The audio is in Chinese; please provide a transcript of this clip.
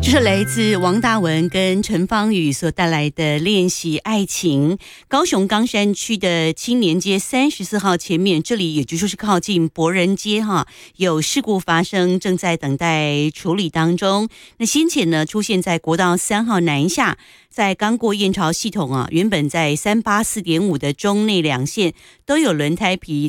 这是来自王大文跟陈芳宇所带来的练习爱情。高雄冈山区的青年街34号前面，这里也就是靠近博人街有事故发生，正在等待处理当中。那先前呢，出现在国道3号南下，在刚过燕巢系统原本在384.5的中内两线都有轮胎皮